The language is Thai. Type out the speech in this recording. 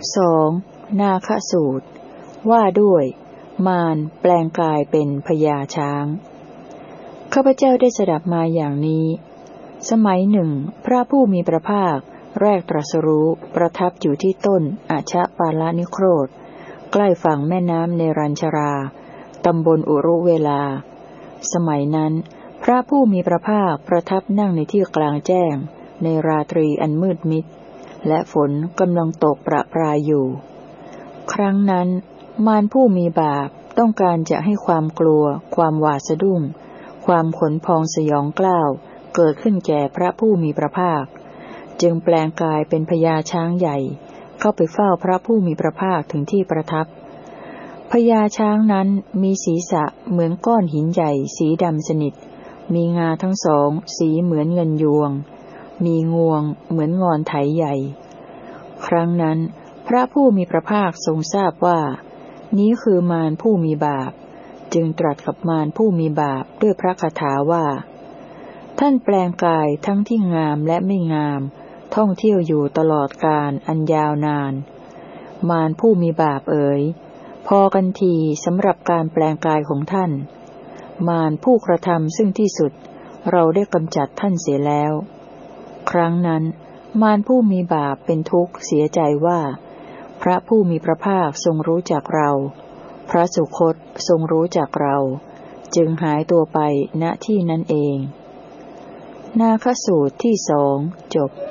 2. นาคสูตรว่าด้วยมารแปลงกายเป็นพญาช้างข้าพเจ้าได้สดับมาอย่างนี้สมัยหนึ่งพระผู้มีพระภาคแรกตรัสรู้ประทับอยู่ที่ต้นอาชปาลนิโครธใกล้ฝั่งแม่น้ำเนรัญชราตำบลอุรุเวลาสมัยนั้นพระผู้มีพระภาคประทับนั่งในที่กลางแจ้งในราตรีอันมืดมิดและฝนกำลังตกประปรายอยู่ครั้งนั้นมารผู้มีบาปต้องการจะให้ความกลัวความหวาดสะดุ้งความขนพองสยองกล้าวเกิดขึ้นแก่พระผู้มีพระภาคจึงแปลงกายเป็นพญาช้างใหญ่เข้าไปเฝ้าพระผู้มีพระภาคถึงที่ประทับพญาช้างนั้นมีศีรษะเหมือนก้อนหินใหญ่สีดำสนิทมีงาทั้งสองสีเหมือนเงินยวงมีงวงเหมือนงอนไถใหญ่ครั้งนั้นพระผู้มีพระภาคทรงทราบว่านี้คือมารผู้มีบาปจึงตรัสกับมารผู้มีบาปด้วยพระคาถาว่าท่านแปลงกายทั้งที่งามและไม่งามท่องเที่ยวอยู่ตลอดกาลอันยาวนานมารผู้มีบาปเอ๋ยพอกันทีสำหรับการแปลงกายของท่านมารผู้กระทำซึ่งที่สุดเราได้กำจัดท่านเสียแล้วครั้งนั้นมารผู้มีบาปเป็นทุกข์เสียใจว่าพระผู้มีพระภาคทรงรู้จักเราพระสุคตทรงรู้จักเราจึงหายตัวไปณที่นั้นเองนาคสูตรที่2จบ